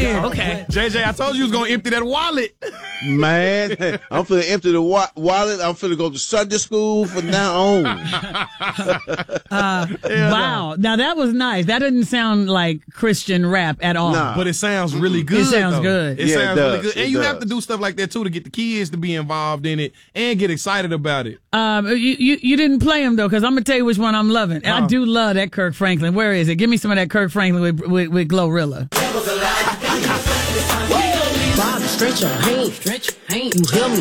again. Okay. JJ, I told you was going to empty that wallet. Man, I'm finna empty the wallet. I'm finna go to Sunday school from now on. Wow. Now, that was nice. That didn't sound like Christian rap at all. Nah. But it sounds really good. It sounds though. good. It Yeah, sounds it really does. good. And It you does. have to do stuff like that, too, to get the kids to be involved in it and get excited about it. You didn't play him, though, because I'm going to tell you which one I'm loving. And I do love that Kirk Franklin. Where is it? Give me some of that Kirk Franklin with Glorilla. Stretch your hand, you hear me?